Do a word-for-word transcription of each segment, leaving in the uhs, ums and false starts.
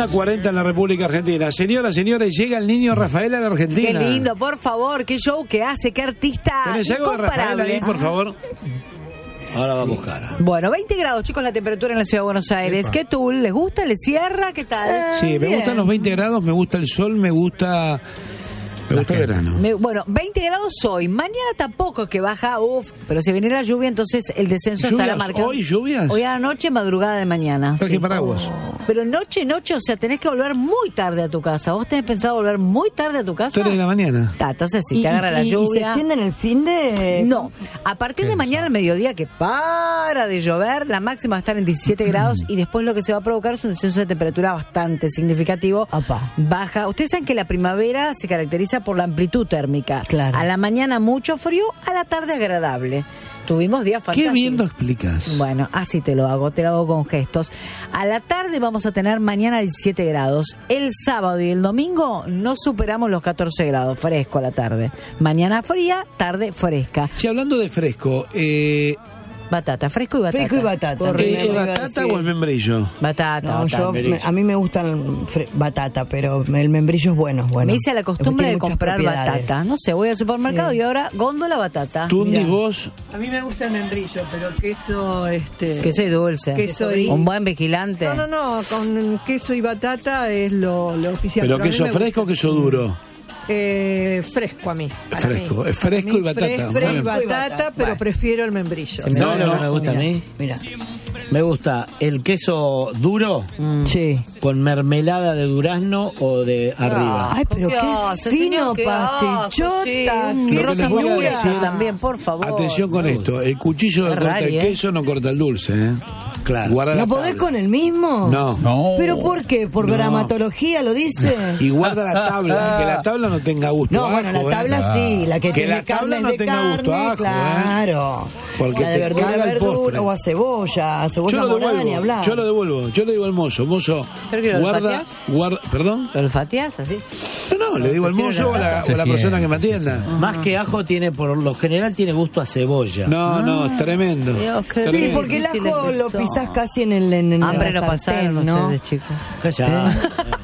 una cuarenta en la República Argentina. Señoras, señores, llega el niño Rafael a la Argentina. Qué lindo, por favor, qué show que hace, qué artista. ¿Tenés algo de Rafael ahí, por favor? Ahora va a buscar. Bueno, veinte grados, chicos, la temperatura en la ciudad de Buenos Aires. ¿Qué tú? ¿Les gusta? ¿Les cierra? ¿Qué tal? Eh, sí, me bien. gustan los veinte grados, me gusta el sol, me gusta... Me gusta el verano. Me, bueno, veinte grados hoy. Mañana tampoco es que baja, uff, pero se viene la lluvia, entonces el descenso estará marcado. ¿Hoy lluvias? Hoy a la noche, madrugada de mañana. ¿Traje sí. paraguas? Oh. Pero noche, noche, o sea, tenés que volver muy tarde a tu casa. ¿Vos tenés pensado volver muy tarde a tu casa? tres de la mañana. Está, entonces sí, ¿Y, te agarra y, la lluvia. ¿Y se extiende en el fin de...? No, a partir de mañana al mediodía que para de llover, la máxima va a estar en diecisiete grados y después lo que se va a provocar es un descenso de temperatura bastante significativo. Apá. Baja. Ustedes saben que la primavera se caracteriza por la amplitud térmica. Claro. A la mañana mucho frío, a la tarde agradable. Tuvimos días fantásticos. Qué bien lo explicas. Bueno, así te lo hago, te lo hago con gestos. A la tarde vamos a tener mañana diecisiete grados. El sábado y el domingo no superamos los catorce grados, fresco a la tarde. Mañana fría, tarde fresca. Sí, hablando de fresco, eh... Batata, fresco y batata. Fresco y batata. Correcto. ¿es batata o el membrillo? Batata, No, batata. yo, me- a mí me gusta el fre- batata, pero el membrillo es bueno. bueno. Me hice la costumbre Tiene de muchas comprar propiedades. batata. No sé, voy al supermercado Sí. y ahora góndola batata. Tundi, Mirá. vos... A mí me gusta el membrillo, pero queso, este... Que soy dulce. Queso y- Un buen vigilante. No, no, no, con queso y batata es lo, lo oficial. ¿Pero a mí queso me gusta. fresco o queso duro? Eh, fresco a mí. para Fresco, mí. es fresco Para mí, y batata. fre- Muy Fresco bien. y batata, Batata, pero bueno. prefiero el membrillo. ¿Sabes No, lo no, que me gusta a mí? Mira, Me gusta el queso duro sí. con mermelada de durazno o de arriba. Ay, pero ¿Qué qué, hace, fino señor? ¿Qué pastel, hace? chota, Sí, qué Lo que rosa les voy a madura decir- también, por favor. Atención con esto, el cuchillo que Es corta rari, el ¿eh? queso no corta el dulce, ¿eh? Claro. Guarda la ¿No podés tabla. con el mismo? No. No. ¿Pero por qué? ¿Por No. gramatología lo dice? Y guarda la tabla, que la tabla no tenga gusto No, a bueno, ajo, la tabla ¿eh? sí, la que, Que tiene la tabla carne no de tenga carne, gusto a ajo, ¿eh? claro. Porque la de te verdura, caga el verdura postre. o a cebolla, a Yo cebolla lo morada ni devuelvo, hablar. yo lo devuelvo, yo le digo al mozo, mozo, ¿Pero que lo guarda, olfateás? guarda, ¿perdón? ¿Lo olfateás así? No, no, le digo al mozo o a la, Se o a la siente. persona que me atienda. Más que ajo tiene, por lo general tiene gusto a cebolla. No, no, es tremendo. Dios, qué Sí, Tremendo. porque el difícil ajo es lo eso. pisás casi en el en, en Hambre la no pasaron sartén, ¿no? ustedes, chicos. Calla.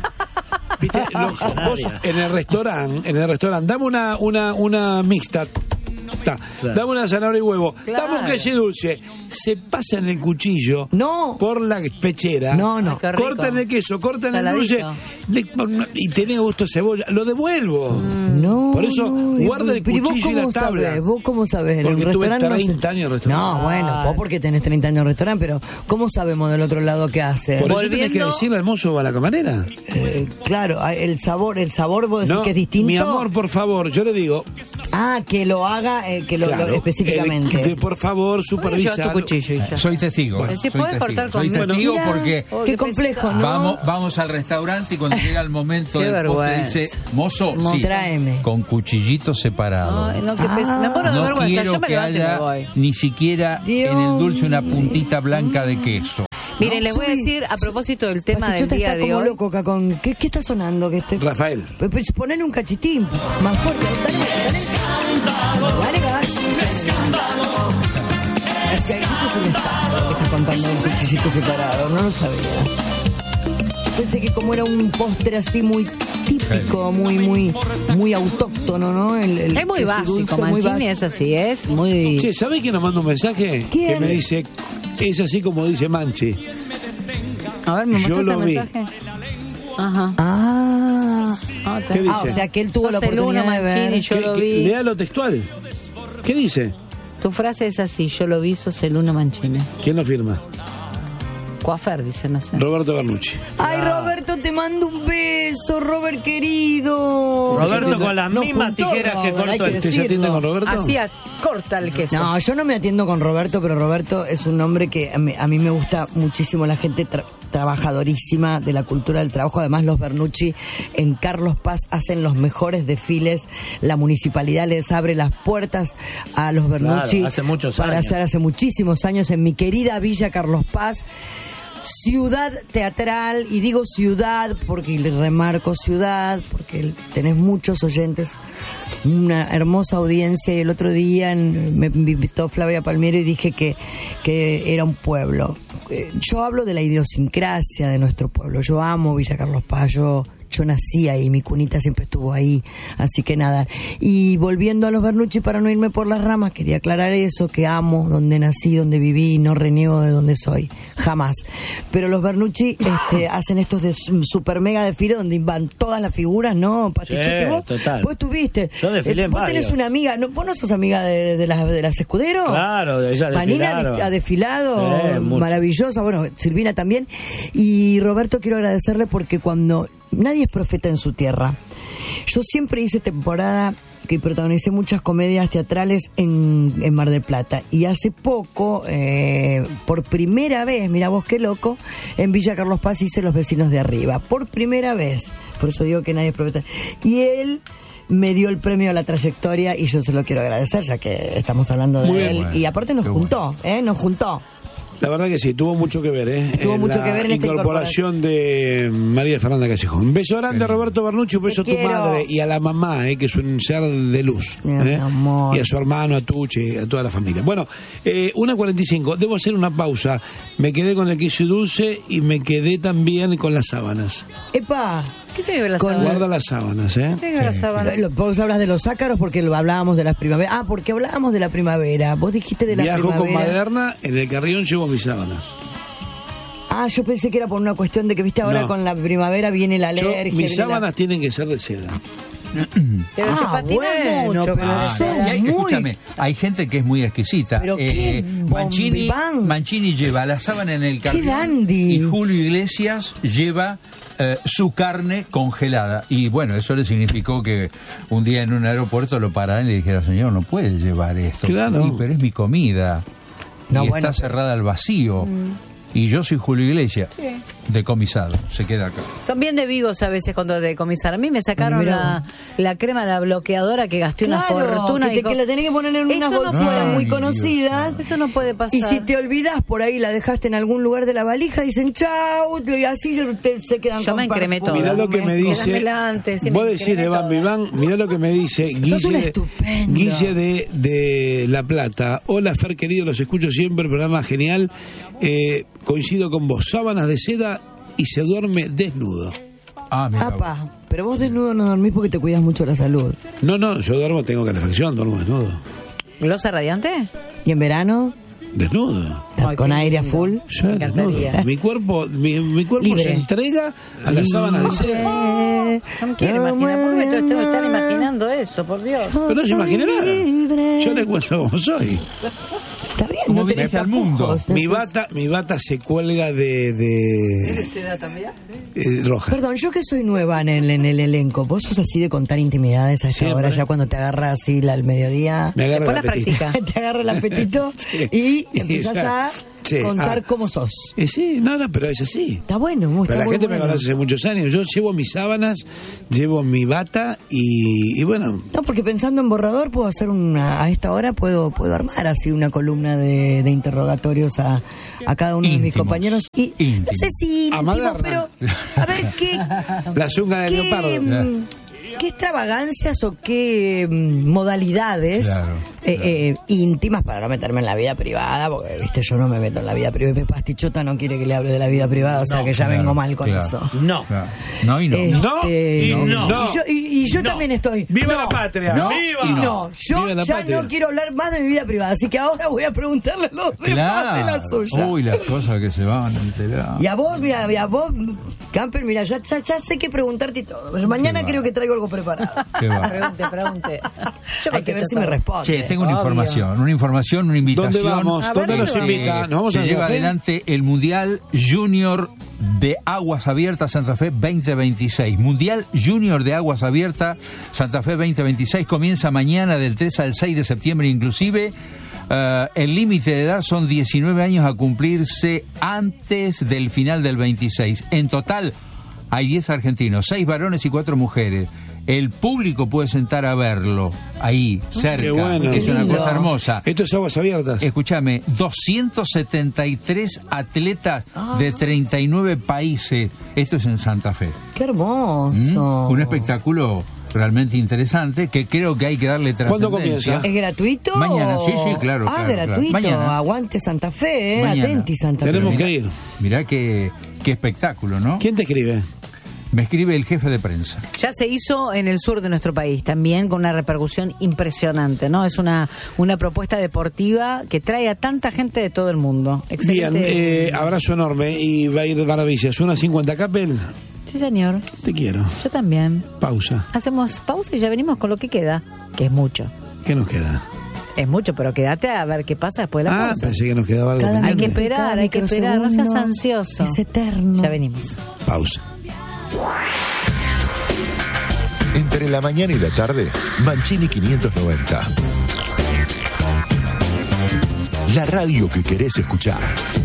Viste, los- vos en el restaurante, en el restaurante, dame una, una, una mixta. Ta, Claro. Dame una zanahoria y huevo. Claro. Dame un queso dulce. Se pasa en el cuchillo No. por la pechera. No, no. Ay, qué rico. Cortan el queso, cortan Saladito. el dulce le- y tenés gusto a cebolla. Lo devuelvo. No, Por eso, no, guarda el pero ¿y vos cuchillo y la cómo tabla. sabés? ¿Vos cómo sabés? En Porque el tuve restaurante no se- treinta años en restaurante. No, bueno, vos porque tenés treinta años en restaurante, pero ¿cómo sabemos del otro lado qué hace? Por eso tenés que Volviendo- decirle al mozo o a la camarera. Eh, claro, el sabor, el sabor vos decís No, que es distinto. mi amor, por favor, yo le digo. Ah, que lo haga, eh, que lo, claro, lo- específicamente. el- de- por favor, ¿Por qué no supervisa. llevas tu cuchillo y ya? Soy testigo. Bueno, si soy podés testigo. cortar Soy conmigo. testigo Mira, porque Oh, qué qué complejo, pesado. ¿no? vamos, vamos al restaurante y cuando llega el momento Qué del postre vergüenza. dice, mozo, Mo- sí, tráeme. con cuchillito separado. Ay, no, qué Ah. pesa. Me muero de No vergüenza. quiero Yo me que levanto y me haya voy. ni siquiera Dios en el dulce una mío. puntita blanca de queso. Miren, les voy a Subí. decir a propósito del tema del Pastichota día está de como hoy. loco acá con... ¿Qué, qué está sonando? Que esté... Rafael. Pues, pues, ponele un cachitín más fuerte. Dale, dale. Dale, gas. Es que hay mucho que está contando un cuchillito separado, no lo sabía. Pensé que como era un postre así muy típico, muy, muy, muy autóctono, ¿no? El, el Es muy queso básico, dulce, muy Mancini básico. es así, es muy... Che, ¿sabés quién nos manda un mensaje? ¿Quién? Que me dice, es así como dice Manchi. A ver, ¿me Yo muestras lo el vi. mensaje? Ajá. Ah, Ah, te- ¿Qué dice? ah, o sea que él tuvo Sos la el uno, oportunidad de ver. Mancini, yo ¿Qué- lo qué- vi. Lea lo textual. ¿Qué dice? Tu frase es así, yo lo vi, sos el uno Mancini. ¿Quién lo firma? Coafer, dice, no sé. Roberto Bernucci. Ay, Roberto, te mando un beso, Robert querido. Roberto con las No, mismas punto, tijeras que Robert, hay cortó que el ¿Usted se decirlo. atiende con Roberto? Así a- corta el queso. No, yo no me atiendo con Roberto, pero Roberto es un hombre que a mí, a mí me gusta muchísimo, la gente tra- trabajadorísima de la cultura del trabajo. Además, los Bernucci en Carlos Paz hacen los mejores desfiles. La municipalidad les abre las puertas a los Bernucci. Claro, hace muchos para años. hacer hace muchísimos años en mi querida Villa Carlos Paz. ciudad teatral, y digo ciudad porque le remarco ciudad, porque tenés muchos oyentes, una hermosa audiencia, y el otro día me invitó Flavia Palmiero y dije que, que era un pueblo. Yo hablo de la idiosincrasia de nuestro pueblo, yo amo Villa Carlos Paz, yo... Yo nací ahí, mi cunita siempre estuvo ahí, así que nada. Y volviendo a los Bernucci, para no irme por las ramas, quería aclarar eso, que amo donde nací, donde viví, y no reniego de donde soy, jamás. Pero los Bernucci este, hacen estos de super mega desfiles donde van todas las figuras, ¿no, Patichote? Sí, vos, total. vos tuviste. Yo desfilé eh, en Vos varios. tenés una amiga, ¿no? ¿Vos no sos amiga de, de, las, de las Escudero? Claro, de ella Vanina desfilaron. ha desfilado, Sí, mucho. maravillosa, bueno, Silvina también. Y Roberto, quiero agradecerle porque cuando... Nadie es profeta en su tierra. Yo siempre hice temporada que protagonicé muchas comedias teatrales en, en Mar del Plata. Y hace poco, eh, por primera vez, mira vos qué loco, en Villa Carlos Paz hice Los Vecinos de Arriba. Por primera vez. Por eso digo que nadie es profeta. Y él me dio el premio a la trayectoria y yo se lo quiero agradecer, ya que estamos hablando de Muy él. bueno, Y aparte nos qué juntó, ¿eh? Nos juntó. La verdad que sí, tuvo mucho que ver, ¿eh? Tuvo en mucho la que ver en esta incorporación de María Fernanda Callejón. Un beso grande a Roberto Bernucci, un beso a Te tu quiero. madre y a la mamá, ¿eh? Que es un ser de luz. Mi ¿eh? amor. Y a su hermano, a Tuche, a toda la familia. Bueno, eh, una cuarenta y cinco, debo hacer una pausa. Me quedé con el queso y dulce y me quedé también con las sábanas. ¡Epa! ¿Qué tiene que ver la Con- sábana? Guarda las sábanas, ¿eh? ¿Qué tiene que ver la sábana? Lo- Vos hablas de los ácaros porque lo hablábamos de las primaveras. Ah, porque hablábamos de la primavera. Vos dijiste de la Viajo primavera. con Maderna, en el carrión llevo mis sábanas. Ah, yo pensé que era por una cuestión de que, viste, ahora No. con la primavera viene la Yo, alergia. mis viene la- sábanas tienen que ser de seda. Pero se Ah, patina bueno, mucho. pero con la Ah, sos seda. y hay- muy- escúchame, hay gente que es muy exquisita. Pero qué Mancini, bombiván. Mancini lleva la sábana en el carrión dandy. y Julio Iglesias lleva eh, su carne congelada. Y bueno, eso le significó que un día en un aeropuerto lo pararan y le dijeron, señor, no puede llevar esto. Claro. "Sí, pero es mi comida. No, y bueno, está pero- cerrada al vacío. Y yo soy Julio Iglesias, decomisado, se queda acá. Son bien de vivos a veces cuando te decomisan. A mí me sacaron Mirá la, la crema, la bloqueadora que gasté una Claro, fortuna. que, te- Dijo, que la tenés que poner en esto unas no bolsitas puede. muy Ay, conocidas. Dios Esto no puede pasar. Y si te olvidás, por ahí la dejaste en algún lugar de la valija, dicen chau, y así te- se quedan Yo con me encremé perfume. toda. Mirá lo que me dice. Quédamela antes, sí, Vos me decís quedé de Van toda. Viván, mirá lo que me dice Sos una Guille, estupenda. Guille de, de La Plata. Hola, Fer querido, los escucho siempre, programa genial. Eh, coincido con vos, sábanas de seda y se duerme desnudo. Ah, mira. Apa, pero vos desnudo no dormís porque te cuidas mucho la salud. No, no, yo duermo, tengo calefacción, duermo desnudo. ¿Glosa radiante? ¿Y en verano? Desnudo. Ay, con qué aire a lindo. full. Yo Me encantaría. desnudo. Mi cuerpo, mi, mi cuerpo Libre. se entrega a las sábanas de seda. No me quiero imaginar. ¿Por qué me tengo que estar imaginando eso? Por Dios. Pero no se imagina nada. Libre. Yo le cuento cómo soy. Está bien, Como no tenés viniste al mundo. tapujos, Mi no sos- bata, mi bata se cuelga de, de eh, roja. Perdón, yo que soy nueva en el, en el elenco, ¿vos sos así de contar intimidades a esta Siempre. hora, ya cuando te agarra así la, al mediodía? Me agarra Después la la apetito. practica. Te agarra el apetito Sí. y empezás Ya. a Sí. contar Ah. cómo sos. Eh, sí, no, no, pero es así. Está bueno, muy, Pero está la muy gente me bueno. conoce hace muchos años. Yo llevo mis sábanas, llevo mi bata y, y bueno, No, porque pensando en borrador puedo hacer una, a esta hora puedo puedo armar así una columna de, de interrogatorios a, a cada uno de mis Íntimos. compañeros. Y no Íntimos. sé si A íntimo, Maderna. pero a ver qué, la zunga de qué, leopardo. mm, qué extravagancias o qué mm, modalidades Claro, eh, claro. eh, íntimas para no meterme en la vida privada, porque viste yo no me meto en la vida privada. Pepe Pastichota no quiere que le hable de la vida privada, o sea No, que ya claro, vengo mal con claro. eso. No. Claro. No y no. Este, No, y no. Y yo, y- y yo No. también estoy. ¡Viva No, la patria! No, ¡Viva! y no. Yo ¡Viva la ya patria! no quiero hablar más de mi vida privada, así que ahora voy a preguntarle a los demás de la Claro. suya. Uy, las cosas que se van a enterar. Y a vos, mira, y a vos, Camper, mira, ya, ya, ya sé qué preguntarte y todo. Pero mañana Qué creo va. que traigo algo preparado. Qué va. Pregunte, pregunte. Yo Hay que ver si me contesto responde. Che, tengo una Obvio. información, una información, una invitación. ¿Dónde vamos? A ¿Dónde ver, nos ¿dónde invita? Eh, ¿Nos vamos se a lleva Santa Fe? adelante el Mundial Junior de Aguas Abiertas Santa Fe veinte veintiséis. Mundial Junior de Aguas Abiertas Santa Fe veinte veintiséis comienza mañana del tres al seis de septiembre inclusive. Uh, el límite de edad son diecinueve años a cumplirse antes del final del veintiséis. En total hay diez argentinos, seis varones y cuatro mujeres. el público puede sentar a verlo ahí, cerca. Qué bueno. Es una Lindo. cosa hermosa. Esto es Aguas Abiertas. Escúchame, doscientos setenta y tres atletas de treinta y nueve países. Esto es en Santa Fe. Qué hermoso. ¿Mm? Un espectáculo realmente interesante que creo que hay que darle ¿Cuándo trascendencia. comienza? ¿Es gratuito? Mañana, sí, sí, claro, Ah, claro, claro. gratuito. Mañana. Aguante Santa Fe, eh. Mañana. Atenti Santa Fe. Tenemos Mirá- que ir. Mirá qué, qué espectáculo, ¿no? ¿Quién te escribe? Me escribe el jefe de prensa. Ya se hizo en el sur de nuestro país también con una repercusión impresionante, ¿no? Es una, una propuesta deportiva que trae a tanta gente de todo el mundo. Bien, Excelente. eh, abrazo enorme y va a ir de maravilla. ¿Suena cincuenta Capel? Sí, señor. Te quiero. Yo también. Pausa. Hacemos pausa y ya venimos con lo que queda, que es mucho. ¿Qué nos queda? Es mucho, pero quédate a ver qué pasa después de la Ah, pausa. pensé que nos quedaba algo. Cada Hay pendiente. que esperar, hay que esperar, no seas ansioso. Es eterno. Ya venimos. Pausa. Entre la mañana y la tarde, Mancini quinientos noventa. La radio que querés escuchar.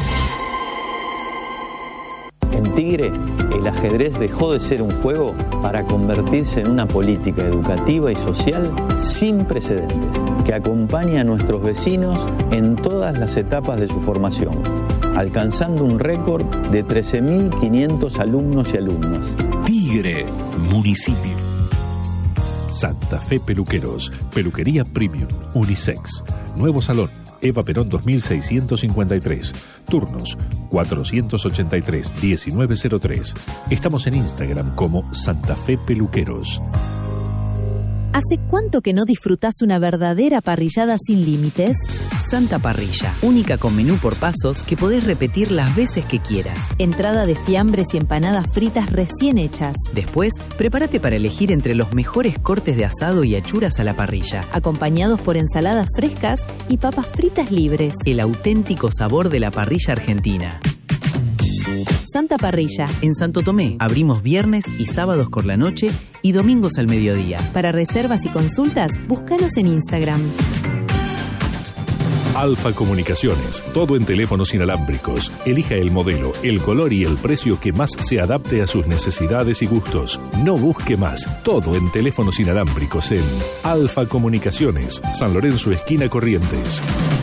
En Tigre, el ajedrez dejó de ser un juego para convertirse en una política educativa y social sin precedentes, que acompaña a nuestros vecinos en todas las etapas de su formación, alcanzando un récord de trece mil quinientos alumnos y alumnas. Tigre, municipio. Santa Fe Peluqueros, peluquería premium, unisex. Nuevo salón, Eva Perón dos mil seiscientos cincuenta y tres. Turnos cuatrocientos ochenta y tres, diecinueve cero tres. Estamos en Instagram como Santa Fe Peluqueros. ¿Hace cuánto que no disfrutás una verdadera parrillada sin límites? Santa Parrilla, única con menú por pasos que podés repetir las veces que quieras. Entrada de fiambres y empanadas fritas recién hechas. Después, prepárate para elegir entre los mejores cortes de asado y achuras a la parrilla. Acompañados por ensaladas frescas y papas fritas libres. El auténtico sabor de la parrilla argentina. Santa Parrilla. En Santo Tomé, abrimos viernes y sábados por la noche y domingos al mediodía. Para reservas y consultas, búscanos en Instagram. Alfa Comunicaciones, todo en teléfonos inalámbricos. Elija el modelo, el color y el precio que más se adapte a sus necesidades y gustos. No busque más, todo en teléfonos inalámbricos en Alfa Comunicaciones, San Lorenzo, esquina Corrientes.